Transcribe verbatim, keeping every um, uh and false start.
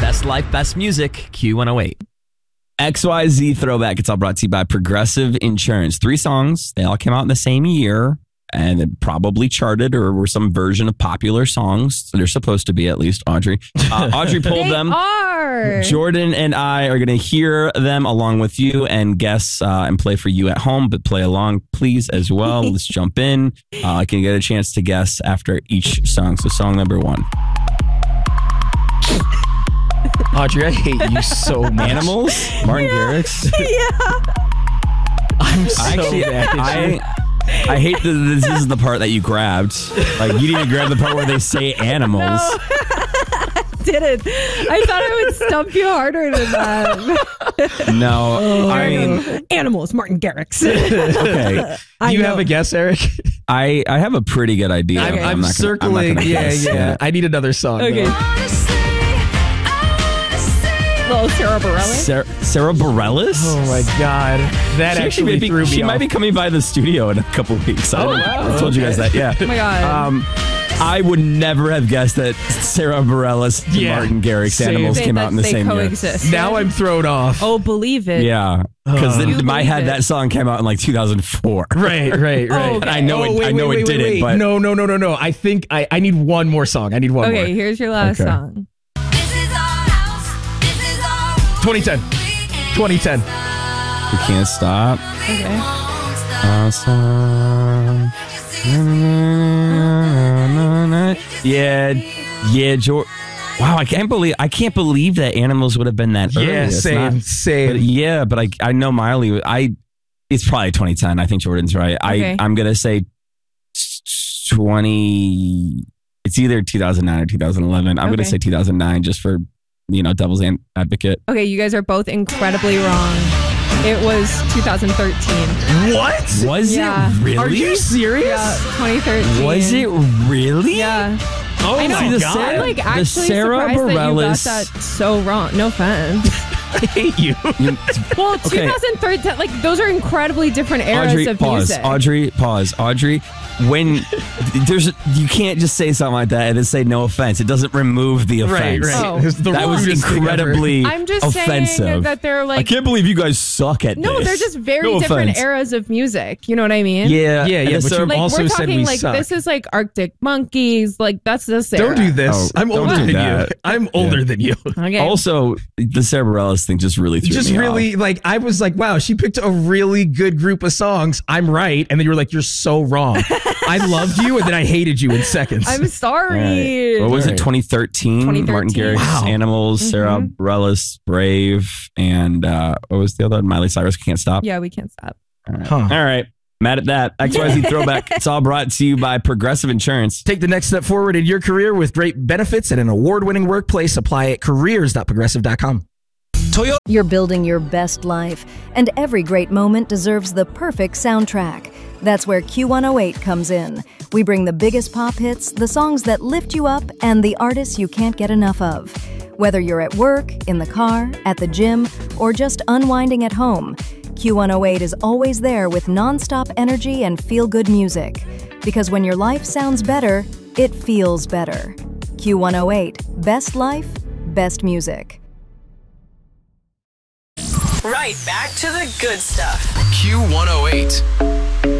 Best life, best music, Q one oh eight. X Y Z Throwback. It's all brought to you by Progressive Insurance. Three songs. They all came out in the same year and it probably charted or were some version of popular songs. They're supposed to be, at least, Audrey. Uh, Audrey pulled they them. Are. Jordan and I are going to hear them along with you and guess uh, and play for you at home, but play along, please, as well. Let's jump in. Uh, I can get a chance to guess after each song. So song number one. Audrey, I hate you so much. Animals? Martin yeah. Garrix? Yeah. I'm so Actually, mad at I, you. I hate that this is the part that you grabbed. Like, you need to grab the part where they say animals. No. Didn't. I thought I would stump you harder than that. No, Oh, I mean, animals, Martin Garrix. okay. I you know. have a guess, Eric? I, I have a pretty good idea. I'm, but I'm, not gonna- circling. I'm not gonna yeah, guess yeah. yet. I need another song. Okay. though. Little Sarah Bareilles. Sarah, Sarah Bareilles? Oh my God, that She actually may be, threw me She off. might be coming by the studio in a couple weeks. I, Oh, don't know. wow. I told you guys that. Yeah. Oh my God. Um, I would never have guessed that Sarah Bareilles and Yeah. Martin Garrix Same. Animals They- came that out in the they same year. coexist. Now I'm thrown off. Oh, believe it. Yeah, because Uh, in You my believe head it. that song came out in like two thousand four. Right, right, right. Oh, okay. I know it. wait, I know wait, it wait, didn't. wait. But no, no, no, no, no. I think I, I need one more song. I need one Okay, more. here's your last Okay. song. twenty ten. twenty ten. you can't stop. Okay. Awesome. Yeah, yeah, George. Wow, I can't believe I can't believe that Animals would have been that early. Yeah, It's same, not- same. But yeah, but I I know Miley. I it's probably twenty ten. I think Jordan's right. Okay. I I'm gonna say twenty. It's either two thousand nine or two thousand eleven. I'm Okay. gonna say two thousand nine just for you know devil's an- advocate. Okay, you guys are both incredibly wrong. It was two thousand thirteen. What? Was Yeah. it really? Are you serious? Yeah, twenty thirteen. Was it really? Yeah. Oh I know. my the God. I'm like The actually Sarah surprised that you got Bareilles- that so wrong. No offense. I hate you. You- Well, Okay. twenty thirteen, like those are incredibly different eras Audrey, of pause. music. Audrey, pause. Audrey, when there's you can't just say something like that and then say no offense. It doesn't remove the Right, offense. right. Oh. It's the That was rudest thing ever. incredibly I'm just offensive. saying that they're I like can't believe you guys suck at no, this. they're just very No different offense. eras of music. You know what I mean? Yeah, Yeah, and yeah, the but Sarah- you Like also we're said talking we like suck. this is like Arctic Monkeys. Like that's this era. Don't do this. Oh, I'm don't older do than that. you. I'm older than you. Okay. Also, the Sarah Bareilles thing just really threw Just me really off. like I was like, wow, she picked a really good group of songs. I'm right, and then you were like, you're so wrong. I loved you, and then I hated you in seconds. I'm sorry. What was All it? right. twenty thirteen. twenty Martin thirteen. Garrix, Wow. Animals, Sarah Mhm. Bareilles, Brave, and uh, what was the other one? Miley Cyrus, Can't Stop. Yeah, we can't stop. Huh. All right. Mad at that. X Y Z Throwback. It's all brought to you by Progressive Insurance. Take the next step forward in your career with great benefits at an award-winning workplace. Apply at careers dot progressive dot com. Toyota. You're building your best life, and every great moment deserves the perfect soundtrack. That's where Q one oh eight comes in. We bring the biggest pop hits, the songs that lift you up, and the artists you can't get enough of. Whether you're at work, in the car, at the gym, or just unwinding at home, Q one oh eight is always there with nonstop energy and feel-good music. Because when your life sounds better, it feels better. Q one oh eight, best life, best music. Right back to the good stuff. Q one oh eight.